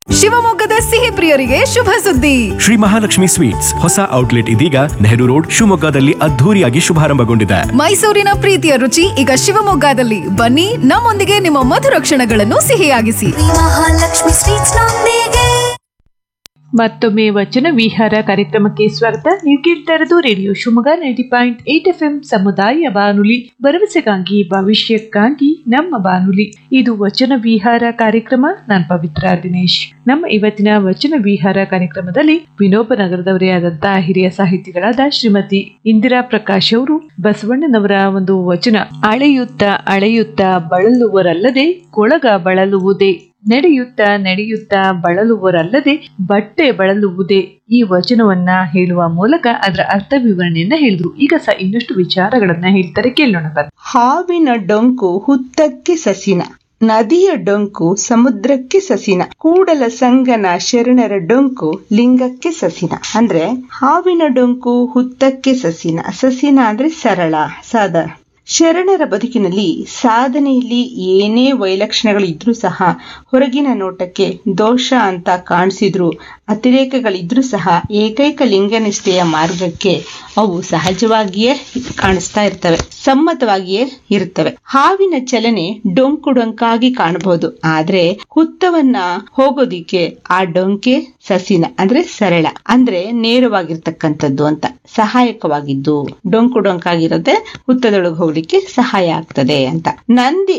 ಶಿವಮೊಗ್ಗದ ಸಿಹಿ ಪ್ರಿಯರಿಗೆ ಶುಭ ಸುದ್ದಿ. ಶ್ರೀ ಮಹಾಲಕ್ಷ್ಮಿ ಸ್ವೀಟ್ಸ್ ಹೊಸ ಔಟ್ಲೆಟ್ ಇದೀಗ ನೆಹರು ರೋಡ್ ಶಿವಮೊಗ್ಗದಲ್ಲಿ ಅದ್ಧೂರಿಯಾಗಿ ಶುಭಾರಂಭಗೊಂಡಿದೆ. ಮೈಸೂರಿನ ಪ್ರೀತಿಯ ರುಚಿ ಈಗ ಶಿವಮೊಗ್ಗದಲ್ಲಿ. ಬನ್ನಿ, ನಮ್ಮೊಂದಿಗೆ ನಿಮ್ಮ ಮಧುರ ಕ್ಷಣಗಳನ್ನು ಸಿಹಿಯಾಗಿಸಿ. ಮಹಾಲಕ್ಷ್ಮಿ ಸ್ವೀಟ್ಸ್ ನೊಂದಿಗೆ. ಮತ್ತೊಮ್ಮೆ ವಚನ ವಿಹಾರ ಕಾರ್ಯಕ್ರಮಕ್ಕೆ ಸ್ವಾಗತ. ನೀವು ಕೇಳ್ತಾ ಇರೋದು ರೇಡಿಯೋ ಶಿವಮೊಗ್ಗ 90.8 FM ಸಮುದಾಯ ಬಾನುಲಿ, ಭರವಸೆಗಾಗಿ ಭವಿಷ್ಯಕ್ಕಾಗಿ ನಮ್ಮ ಬಾನುಲಿ. ಇದು ವಚನ ವಿಹಾರ ಕಾರ್ಯಕ್ರಮ. ನಾನು ಪವಿತ್ರ ದಿನೇಶ್. ನಮ್ಮ ಇವತ್ತಿನ ವಚನ ವಿಹಾರ ಕಾರ್ಯಕ್ರಮದಲ್ಲಿ ವಿನೋಬನಗರದವರೇ ಆದಂತಹ ಹಿರಿಯ ಸಾಹಿತಿಗಳಾದ ಶ್ರೀಮತಿ ಇಂದಿರಾ ಪ್ರಕಾಶ್ ಅವರು ಬಸವಣ್ಣನವರ ಒಂದು ವಚನ, ಅಳೆಯುತ್ತ ಅಳೆಯುತ್ತ ಬಳಲುವರಲ್ಲದೆ ಕೊಳಗ ಬಳಲುವುದೇ, ನಡೆಯುತ್ತಾ ಬಳಲುವರಲ್ಲದೆ ಬಟ್ಟೆ ಬಳಲುವುದೇ, ಈ ವಚನವನ್ನ ಹೇಳುವ ಮೂಲಕ ಅದರ ಅರ್ಥ ವಿವರಣೆಯನ್ನ ಹೇಳಿದ್ರು. ಈಗ ಇನ್ನಷ್ಟು ವಿಚಾರಗಳನ್ನ ಹೇಳ್ತಾರೆ, ಕೇಳೋಣ ಬನ್ನಿ. ಹಾವಿನ ಡೊಂಕು ಹುತ್ತಕ್ಕೆ ಸಸಿನ, ನದಿಯ ಡೊಂಕು ಸಮುದ್ರಕ್ಕೆ ಸಸಿನ, ಕೂಡಲ ಸಂಗನ ಶರಣರ ಡೊಂಕು ಲಿಂಗಕ್ಕೆ ಸಸಿನ. ಅಂದ್ರೆ ಹಾವಿನ ಡೊಂಕು ಹುತ್ತಕ್ಕೆ ಸಸಿನ, ಸಸಿನ ಅಂದ್ರೆ ಸರಳ ಸಾದ. ಶರಣರ ಬದುಕಿನಲ್ಲಿ ಸಾಧನೆಯಲ್ಲಿ ಏನೇ ವೈಲಕ್ಷಣಗಳಿದ್ರೂ ಸಹ, ಹೊರಗಿನ ನೋಟಕ್ಕೆ ದೋಷ ಅಂತ ಕಾಣಿಸಿದ್ರು, ಅತಿರೇಕಗಳಿದ್ರೂ ಸಹ ಏಕೈಕ ಲಿಂಗನಿಷ್ಠೆಯ ಮಾರ್ಗಕ್ಕೆ ಅವು ಸಹಜವಾಗಿಯೇ ಕಾಣಿಸ್ತಾ ಇರ್ತವೆ, ಸಮ್ಮತವಾಗಿಯೇ ಇರ್ತವೆ. ಹಾವಿನ ಚಲನೆ ಡೊಂಕು ಡೊಂಕಾಗಿ ಕಾಣಬಹುದು, ಆದ್ರೆ ಹುತ್ತವನ್ನ ಹೋಗೋದಿಕ್ಕೆ ಆ ಡೊಂಕೆ ಸಸಿನ ಅಂದ್ರೆ ಸರಳ ಅಂದ್ರೆ ನೇರವಾಗಿರ್ತಕ್ಕಂಥದ್ದು ಅಂತ, ಸಹಾಯಕವಾಗಿದ್ದು. ಡೊಂಕು ಡೊಂಕಾಗಿರೋದೆ ಹುತ್ತದೊಳಗೆ ಹೋಗ್ಲಿಕ್ಕೆ ಸಹಾಯ ಆಗ್ತದೆ ಅಂತ. ನದಿ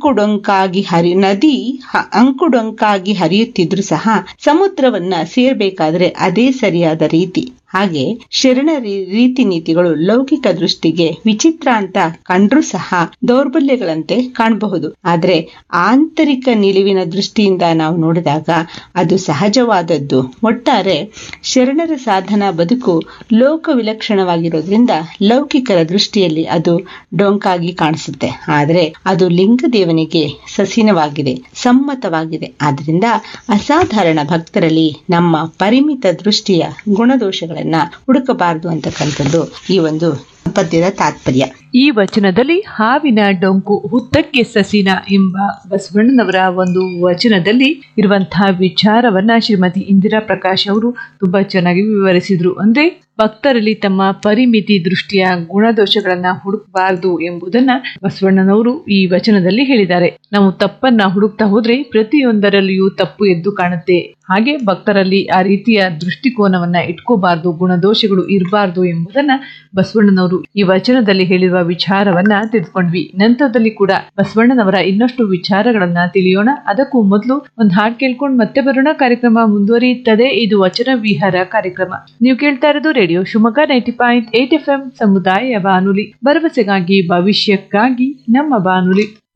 ಅಂಕುಡೊಂಕಾಗಿ ಹರಿಯುತ್ತಿದ್ರು ಸಹ ಸಮುದ್ರವನ್ನ ಸೇರ್ಬೇಕಾದ್ರೆ ಅದೇ ಸರಿಯಾದ ರೀತಿ. ಹಾಗೆ ಶರಣ ರೀತಿ ನೀತಿಗಳು ಲೌಕಿಕ ದೃಷ್ಟಿಗೆ ವಿಚಿತ್ರ ಅಂತ ಕಂಡ್ರೂ ಸಹ ದೌರ್ಬಲ್ಯಗಳಂತೆ ಕಾಣಬಹುದು, ಆದ್ರೆ ಆಂತರಿಕ ನಿಲುವಿನ ದೃಷ್ಟಿಯಿಂದ ನಾವು ನೋಡಿದಾಗ ಅದು ಸಹಜವಾದದ್ದು. ಒಟ್ಟಾರೆ ಶರಣರ ಸಾಧನಾ ಬದುಕು ಲೋಕ ವಿಲಕ್ಷಣವಾಗಿರೋದ್ರಿಂದ ಲೌಕಿಕರ ದೃಷ್ಟಿಯಲ್ಲಿ ಅದು ಡೊಂಕಾಗಿ ಕಾಣಿಸುತ್ತೆ, ಆದ್ರೆ ಅದು ಲಿಂಗದೇವನಿಗೆ ಸಸಿನವಾಗಿದೆ, ಸಮ್ಮತವಾಗಿದೆ. ಆದ್ರಿಂದ ಅಸಾಧಾರಣ ಭಕ್ತರಲ್ಲಿ ನಮ್ಮ ಪರಿಮಿತ ದೃಷ್ಟಿಯ ಗುಣದೋಷಗಳ ಹುಡುಕಬಾರದು ಅಂತಕ್ಕಂಥದ್ದು ಈ ಒಂದು ಪದ್ಯದ ತಾತ್ಪರ್ಯ. ಈ ವಚನದಲ್ಲಿ ಹಾವಿನ ಡೊಂಕು ಹುತ್ತಕ್ಕೆ ಸಸಿನ ಎಂಬ ಬಸವಣ್ಣನವರ ಒಂದು ವಚನದಲ್ಲಿ ಇರುವಂತಹ ವಿಚಾರವನ್ನ ಶ್ರೀಮತಿ ಇಂದಿರಾ ಪ್ರಕಾಶ್ ಅವರು ತುಂಬಾ ಚೆನ್ನಾಗಿ ವಿವರಿಸಿದ್ರು. ಅಂದ್ರೆ ಭಕ್ತರಲ್ಲಿ ತಮ್ಮ ಪರಿಮಿತಿ ದೃಷ್ಟಿಯ ಗುಣದೋಷಗಳನ್ನ ಹುಡುಕಬಾರದು ಎಂಬುದನ್ನ ಬಸವಣ್ಣನವರು ಈ ವಚನದಲ್ಲಿ ಹೇಳಿದ್ದಾರೆ. ನಾವು ತಪ್ಪನ್ನ ಹುಡುಕ್ತಾ ಹೋದ್ರೆ ಪ್ರತಿಯೊಂದರಲ್ಲಿಯೂ ತಪ್ಪು ಎದ್ದು ಕಾಣುತ್ತೆ. ಹಾಗೆ ಭಕ್ತರಲ್ಲಿ ಆ ರೀತಿಯ ದೃಷ್ಟಿಕೋನವನ್ನ ಇಟ್ಕೋಬಾರ್ದು, ಗುಣದೋಷಗಳು ಇರಬಾರ್ದು ಎಂಬುದನ್ನ ಬಸವಣ್ಣನವರು ಈ ವಚನದಲ್ಲಿ ಹೇಳಿರುವ ವಿಚಾರವನ್ನ ತಿಳ್ಕೊಂಡ್ವಿ. ನಂತರದಲ್ಲಿ ಕೂಡ ಬಸವಣ್ಣನವರ ಇನ್ನಷ್ಟು ವಿಚಾರಗಳನ್ನ ತಿಳಿಯೋಣ. ಅದಕ್ಕೂ ಮೊದಲು ಒಂದು ಹಾಡು ಕೇಳ್ಕೊಂಡು ಮತ್ತೆ ಬರೋಣ. ಕಾರ್ಯಕ್ರಮ ಮುಂದುವರಿಯುತ್ತದೆ. ಇದು ವಚನ ವಿಹಾರ ಕಾರ್ಯಕ್ರಮ. ನೀವು ಕೇಳ್ತಾ ಇರೋದು ರೇಡಿಯೋ ಶಿವಮೊಗ್ಗ 90.8 FM ಸಮುದಾಯ ಬಾನುಲಿ, ಭರವಸೆಗಾಗಿ ಭವಿಷ್ಯಕ್ಕಾಗಿ ನಮ್ಮ ಬಾನುಲಿ.